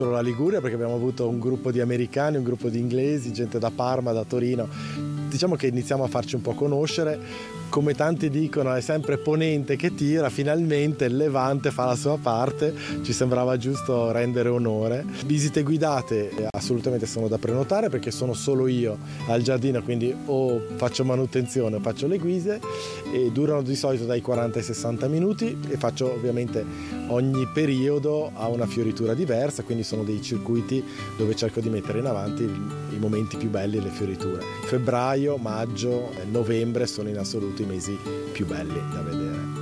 La Liguria, perché abbiamo avuto un gruppo di americani, un gruppo di inglesi, gente da Parma, da Torino. Diciamo che iniziamo a farci un po' conoscere. Come tanti dicono, è sempre Ponente che tira, finalmente il Levante fa la sua parte, ci sembrava giusto rendere onore. Visite guidate assolutamente sono da prenotare, perché sono solo io al giardino, quindi o faccio manutenzione o faccio le guide, e durano di solito dai 40 ai 60 minuti e faccio ovviamente ogni periodo ha una fioritura diversa, quindi sono dei circuiti dove cerco di mettere in avanti i momenti più belli e le fioriture. Febbraio, maggio e novembre sono in assoluto i mesi più belli da vedere.